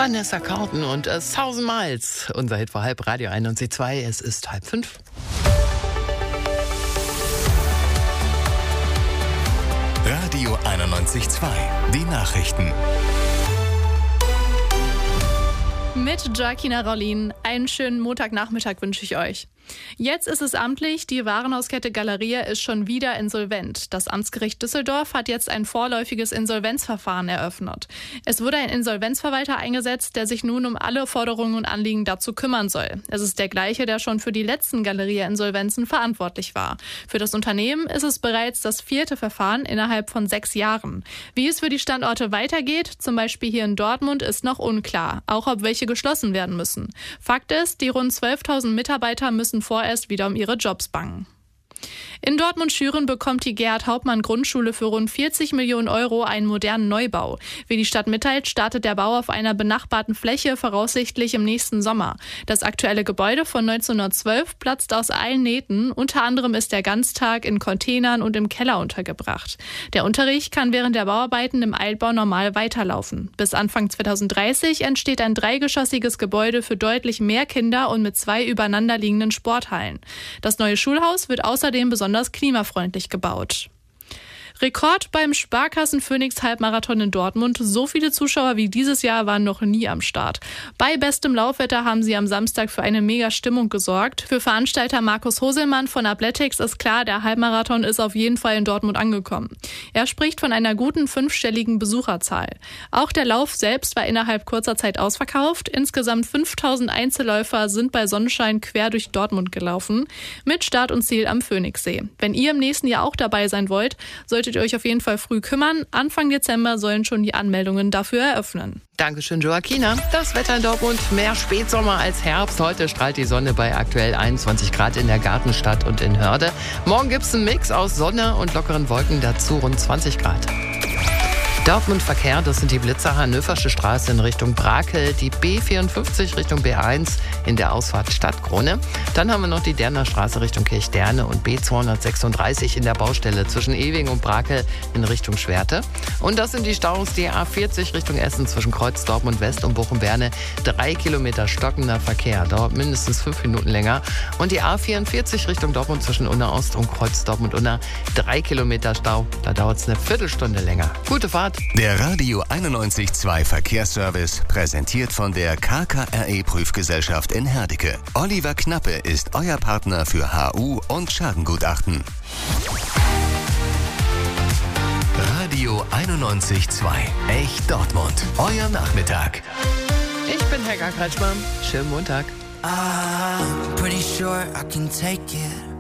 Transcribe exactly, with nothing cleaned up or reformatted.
Vanessa Carlton und uh, Thousand Miles. Unser Hit war halb Radio einundneunzig Komma zwei. Es ist halb fünf. Radio einundneunzig Komma zwei. Die Nachrichten. Mit Joaquina Rollin. Einen schönen Montagnachmittag wünsche ich euch. Jetzt ist es amtlich, die Warenhauskette Galeria ist schon wieder insolvent. Das Amtsgericht Düsseldorf hat jetzt ein vorläufiges Insolvenzverfahren eröffnet. Es wurde ein Insolvenzverwalter eingesetzt, der sich nun um alle Forderungen und Anliegen dazu kümmern soll. Es ist der gleiche, der schon für die letzten Galeria-Insolvenzen verantwortlich war. Für das Unternehmen ist es bereits das vierte Verfahren innerhalb von sechs Jahren. Wie es für die Standorte weitergeht, zum Beispiel hier in Dortmund, ist noch unklar. Auch ob welche geschlossen werden müssen. Fakt ist, die rund zwölftausend Mitarbeiter müssen vorerst wieder um ihre Jobs bangen. In Dortmund-Schüren bekommt die Gerhard-Hauptmann-Grundschule für rund vierzig Millionen Euro einen modernen Neubau. Wie die Stadt mitteilt, startet der Bau auf einer benachbarten Fläche voraussichtlich im nächsten Sommer. Das aktuelle Gebäude von neunzehnhundertzwölf platzt aus allen Nähten. Unter anderem ist der Ganztag in Containern und im Keller untergebracht. Der Unterricht kann während der Bauarbeiten im Altbau normal weiterlaufen. Bis Anfang zweitausenddreißig entsteht ein dreigeschossiges Gebäude für deutlich mehr Kinder und mit zwei übereinanderliegenden Sporthallen. Das neue Schulhaus wird außerdem besonders klimafreundlich gebaut. Rekord beim Sparkassen Phoenix Halbmarathon in Dortmund. So viele Zuschauer wie dieses Jahr waren noch nie am Start. Bei bestem Laufwetter haben sie am Samstag für eine Mega-Stimmung gesorgt. Für Veranstalter Markus Hoselmann von Athletics ist klar, der Halbmarathon ist auf jeden Fall in Dortmund angekommen. Er spricht von einer guten fünfstelligen Besucherzahl. Auch der Lauf selbst war innerhalb kurzer Zeit ausverkauft. Insgesamt fünftausend Einzelläufer sind bei Sonnenschein quer durch Dortmund gelaufen. Mit Start und Ziel am Phoenixsee. Wenn ihr im nächsten Jahr auch dabei sein wollt, solltet ihr euch auf jeden Fall früh kümmern. Anfang Dezember sollen schon die Anmeldungen dafür eröffnen. Dankeschön, Joaquina. Das Wetter in Dortmund, mehr Spätsommer als Herbst. Heute strahlt die Sonne bei aktuell einundzwanzig Grad in der Gartenstadt und in Hörde. Morgen gibt es einen Mix aus Sonne und lockeren Wolken, dazu rund zwanzig Grad. Dortmund Verkehr, das sind die Blitzer Hannöversche Straße in Richtung Brakel, die B vierundfünfzig Richtung B eins in der Ausfahrt Stadtkrone. Dann haben wir noch die Derner Straße Richtung Kirchderne und B zweihundertsechsunddreißig in der Baustelle zwischen Ewing und Brakel in Richtung Schwerte. Und das sind die Staus, die A vierzig Richtung Essen zwischen Kreuz Dortmund West und Bochum-Berne. Drei Kilometer stockender Verkehr, dauert mindestens fünf Minuten länger. Und die A vierundvierzig Richtung Dortmund zwischen Unna Ost und Kreuz Dortmund Unna. Drei Kilometer Stau, da dauert es eine Viertelstunde länger. Gute Fahrt. Der Radio einundneunzig Komma zwei Verkehrsservice, präsentiert von der K K R E-Prüfgesellschaft in Herdecke. Oliver Knappe ist euer Partner für H U und Schadengutachten. Radio einundneunzig Komma zwei. Echt Dortmund. Euer Nachmittag. Ich bin Helga Kretschmann. Schönen Montag. I'm pretty sure I can take it.